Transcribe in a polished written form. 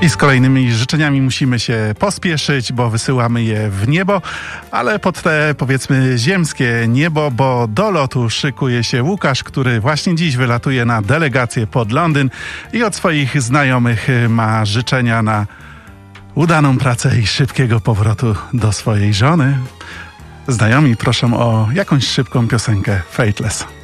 I z kolejnymi życzeniami musimy się pospieszyć, bo wysyłamy je w niebo, ale pod te, powiedzmy, ziemskie niebo, bo do lotu szykuje się Łukasz, który właśnie dziś wylatuje na delegację pod Londyn i od swoich znajomych ma życzenia na udaną pracę i szybkiego powrotu do swojej żony. Znajomi proszą o jakąś szybką piosenkę Fateless.